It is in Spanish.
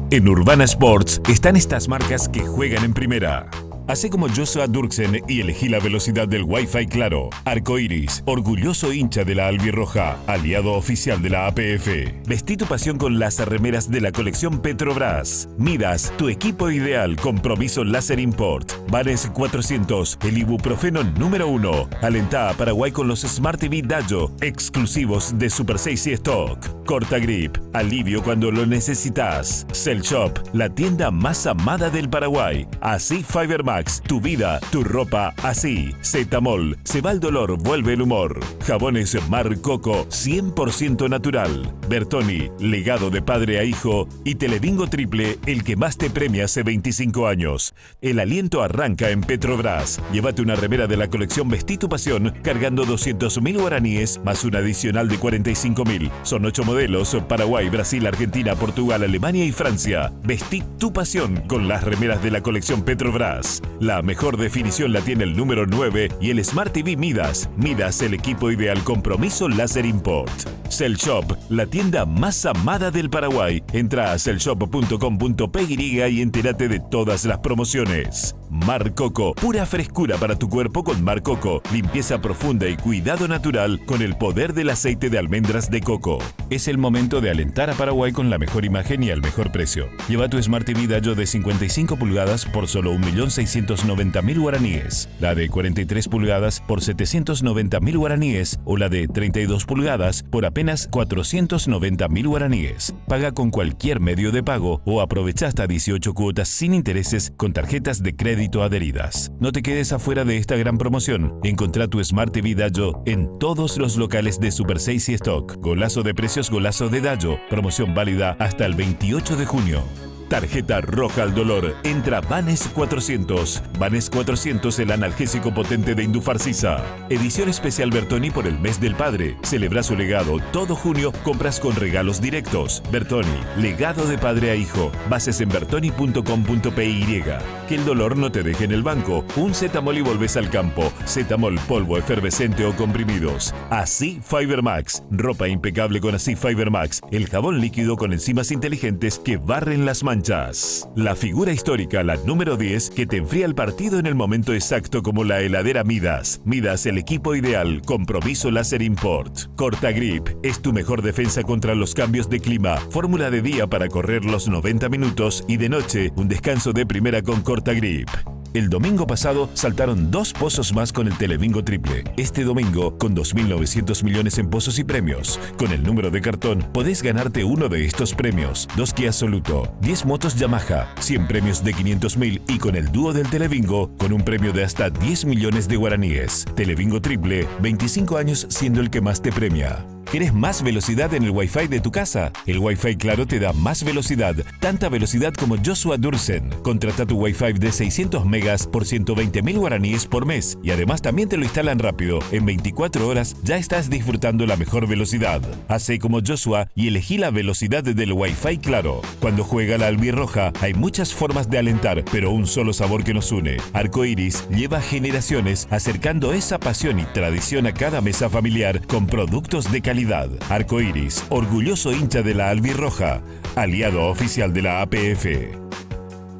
En Urbana Sports están estas marcas que juegan en primera. Hacé como Joshua Durksen y elegí la velocidad del Wi-Fi Claro. Arcoiris, orgulloso hincha de la albirroja, aliado oficial de la APF. Vestí tu pasión con las remeras de la colección Petrobras. Midas, tu equipo ideal, compromiso láser import. Vanes 400, el ibuprofeno número 1. Alentá a Paraguay con los Smart TV Dayo, exclusivos de Super 6 y Stock. Corta Grip, alivio cuando lo necesitas. Cell Shop, la tienda más amada del Paraguay. Así Fibermax, tu vida, tu ropa, así. Zetamol, se va el dolor, vuelve el humor. Jabones Mar Coco, 100% natural. Bertoni, legado de padre a hijo. Y Telebingo Triple, el que más te premia hace 25 años. El aliento arranca en Petrobras. Llévate una remera de la colección Vestí tu pasión, cargando 200.000 guaraníes, más un adicional de 45.000. Son 8 modelos: Paraguay, Brasil, Argentina, Portugal, Alemania y Francia. Vestí tu pasión con las remeras de la colección Petrobras. La mejor definición la tiene el número 9 y el Smart TV Midas. Midas, el equipo ideal, compromiso láser import. Cell Shop, la tienda más amada del Paraguay. Entra a cellshop.com.py y entérate de todas las promociones. Mar Coco, pura frescura para tu cuerpo con Mar Coco. Limpieza profunda y cuidado natural con el poder del aceite de almendras de coco. Es el momento de alentar a Paraguay con la mejor imagen y al mejor precio. Lleva tu Smart TV Dayo de 55 pulgadas por solo 1.690.000 guaraníes. La de 43 pulgadas por 790.000 guaraníes o la de 32 pulgadas por apenas 490.000 guaraníes. Paga con cualquier medio de pago o aprovecha hasta 18 cuotas sin intereses con tarjetas de crédito adheridas. No te quedes afuera de esta gran promoción. Encontrá tu Smart TV Dayo en todos los locales de Super 6 y Stock. Golazo de precios, golazo de Dayo. Promoción válida hasta el 28 de junio. Tarjeta roja al dolor. Entra Vanes 400. Vanes 400, el analgésico potente de Indufarcisa. Edición especial Bertoni por el mes del padre. Celebra su legado. Todo junio compras con regalos directos. Bertoni, legado de padre a hijo. Bases en bertoni.com.py. Que el dolor no te deje en el banco. Un Zetamol y volves al campo. Zetamol, polvo, efervescente o comprimidos. Así Fibermax. Ropa impecable con Así Fibermax. El jabón líquido con enzimas inteligentes que barren las manchas. La figura histórica, la número 10, que te enfría el partido en el momento exacto, como la heladera Midas. Midas, el equipo ideal, compromiso láser import. Corta Grip, es tu mejor defensa contra los cambios de clima. Fórmula de día para correr los 90 minutos y de noche un descanso de primera con Corta Grip. El domingo pasado saltaron 2 pozos más con el Telebingo Triple. Este domingo, con 2.900 millones en pozos y premios. Con el número de cartón, podés ganarte uno de estos premios. 2 Kia Soluto, 10 motos Yamaha, 100 premios de 500.000 y con el dúo del Telebingo, con un premio de hasta 10 millones de guaraníes. Telebingo Triple, 25 años siendo el que más te premia. ¿Querés más velocidad en el Wi-Fi de tu casa? El Wi-Fi Claro te da más velocidad, tanta velocidad como Joshua Durksen. Contrata tu Wi-Fi de 600 megas por 120.000 guaraníes por mes y además también te lo instalan rápido. En 24 horas ya estás disfrutando la mejor velocidad. Hacé como Joshua y elegí la velocidad del Wi-Fi Claro. Cuando juega la albirroja hay muchas formas de alentar, pero un solo sabor que nos une. Arcoiris lleva generaciones acercando esa pasión y tradición a cada mesa familiar con productos de calidad. Arcoiris, orgulloso hincha de la albirroja, aliado oficial de la APF.